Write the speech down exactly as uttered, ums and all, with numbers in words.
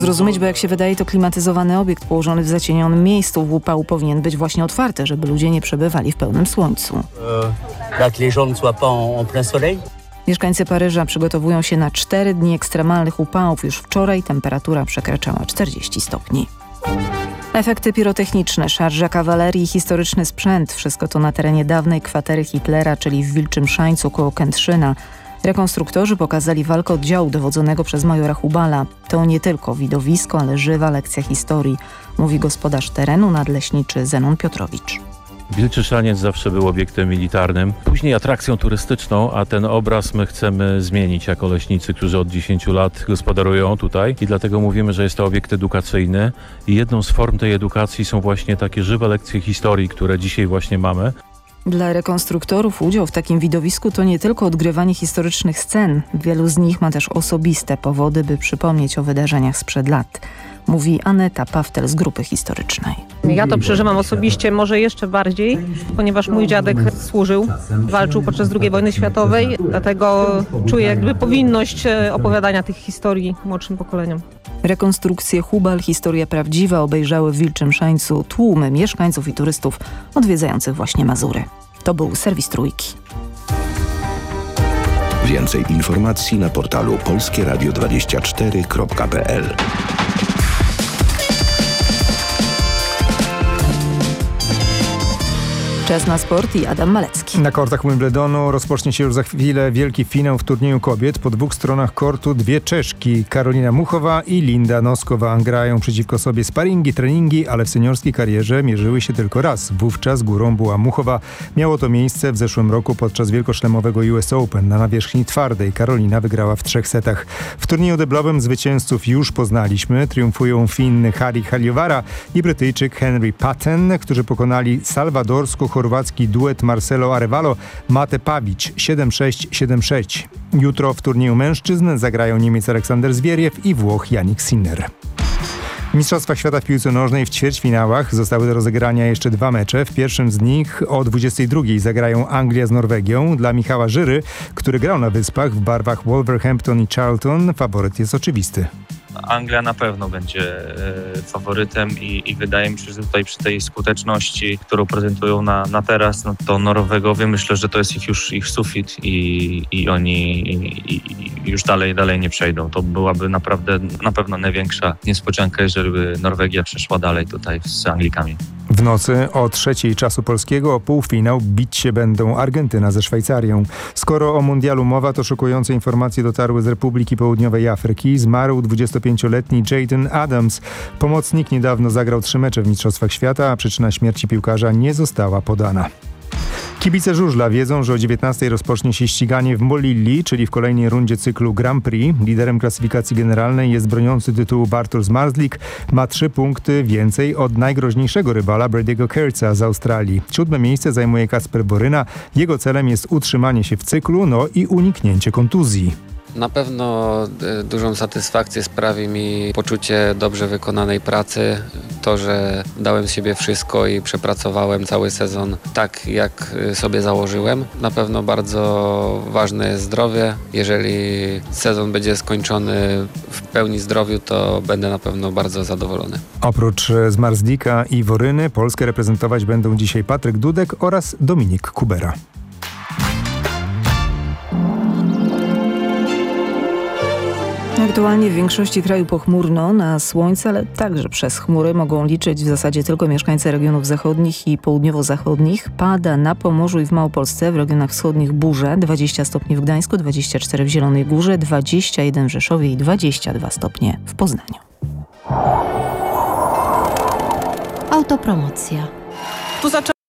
Zrozumieć, bo jak się wydaje, to klimatyzowany obiekt położony w zacienionym miejscu w upał powinien być właśnie otwarty, żeby ludzie nie przebywali w pełnym słońcu. Mieszkańcy Paryża przygotowują się na cztery dni ekstremalnych upałów. Już wczoraj temperatura przekraczała czterdzieści stopni. Efekty pirotechniczne, szarża kawalerii i historyczny sprzęt. Wszystko to na terenie dawnej kwatery Hitlera, czyli w Wilczym Szańcu koło Kętrzyna. Rekonstruktorzy pokazali walkę oddziału dowodzonego przez majora Hubala. To nie tylko widowisko, ale żywa lekcja historii, mówi gospodarz terenu nadleśniczy Zenon Piotrowicz. Wilczy Szaniec zawsze był obiektem militarnym, później atrakcją turystyczną, a ten obraz my chcemy zmienić jako leśnicy, którzy od dziesięciu lat gospodarują tutaj i dlatego mówimy, że jest to obiekt edukacyjny i jedną z form tej edukacji są właśnie takie żywe lekcje historii, które dzisiaj właśnie mamy. Dla rekonstruktorów udział w takim widowisku to nie tylko odgrywanie historycznych scen. Wielu z nich ma też osobiste powody, by przypomnieć o wydarzeniach sprzed lat. Mówi Aneta Pawtel z Grupy Historycznej. Ja to przeżywam osobiście może jeszcze bardziej, ponieważ mój dziadek służył, walczył podczas drugiej wojny światowej, dlatego czuję jakby powinność opowiadania tych historii młodszym pokoleniom. Rekonstrukcję Hubal, historia prawdziwa obejrzały w Wilczym Szańcu tłumy mieszkańców i turystów odwiedzających właśnie Mazury. To był serwis Trójki. Więcej informacji na portalu polskie radio dwadzieścia cztery kropka p l. Czas na sport i Adam Malecki. Na kortach Wimbledonu rozpocznie się już za chwilę wielki finał w turnieju kobiet. Po dwóch stronach kortu dwie Czeszki, Karolina Muchowa i Linda Noskowa. Grają przeciwko sobie sparingi, treningi, ale w seniorskiej karierze mierzyły się tylko raz. Wówczas górą była Muchowa. Miało to miejsce w zeszłym roku podczas wielkoszlemowego U S Open. Na nawierzchni twardej Karolina wygrała w trzech setach. W turnieju deblowym zwycięzców już poznaliśmy. Triumfują Finn Harry Haliowara i Brytyjczyk Henry Patten, którzy pokonali salwadorsko-chorwacki duet Marcelo Arevalo, Mate Pavic siedem sześć siedem sześć. Jutro w turnieju mężczyzn zagrają Niemiec Aleksander Zwieriew i Włoch Jannik Sinner. Mistrzostwa Świata w piłce nożnej w ćwierćfinałach zostały do rozegrania jeszcze dwa mecze. W pierwszym z nich o dwudziestej drugiej zagrają Anglia z Norwegią. Dla Michała Żyry, który grał na Wyspach w barwach Wolverhampton i Charlton, faworyt jest oczywisty. Anglia na pewno będzie e, faworytem i, i wydaje mi się, że tutaj przy tej skuteczności, którą prezentują na, na teraz, no to Norwegowie, myślę, że to jest ich już ich sufit i, i oni i, i już dalej dalej nie przejdą. To byłaby naprawdę na pewno największa niespodzianka, jeżeli by Norwegia przeszła dalej tutaj z Anglikami. W nocy o trzeciej czasu polskiego o półfinał bić się będą Argentyna ze Szwajcarią. Skoro o mundialu mowa, to szokujące informacje dotarły z Republiki Południowej Afryki. Zmarł dwudziestopięcioletni Jaden Adams. Pomocnik niedawno zagrał trzy mecze w Mistrzostwach Świata, a przyczyna śmierci piłkarza nie została podana. Kibice żużla wiedzą, że o dziewiętnastej rozpocznie się ściganie w Molilli, czyli w kolejnej rundzie cyklu Grand Prix. Liderem klasyfikacji generalnej jest broniący tytułu Bartosz Marslik. Ma trzy punkty więcej od najgroźniejszego rywala Brady'ego Kerza z Australii. Siódme miejsce zajmuje Kacper Boryna. Jego celem jest utrzymanie się w cyklu, no i uniknięcie kontuzji. Na pewno dużą satysfakcję sprawi mi poczucie dobrze wykonanej pracy. To, że dałem z siebie wszystko i przepracowałem cały sezon tak, jak sobie założyłem. Na pewno bardzo ważne jest zdrowie. Jeżeli sezon będzie skończony w pełni zdrowiu, to będę na pewno bardzo zadowolony. Oprócz Zmarzlika i Woryny Polskę reprezentować będą dzisiaj Patryk Dudek oraz Dominik Kubera. Aktualnie w większości kraju pochmurno, na słońce, ale także przez chmury mogą liczyć w zasadzie tylko mieszkańcy regionów zachodnich i południowo-zachodnich. Pada na Pomorzu i w Małopolsce, w regionach wschodnich burze, dwadzieścia stopni w Gdańsku, dwadzieścia cztery w Zielonej Górze, dwadzieścia jeden w Rzeszowie i dwadzieścia dwa stopnie w Poznaniu. Autopromocja. Tu zaczę-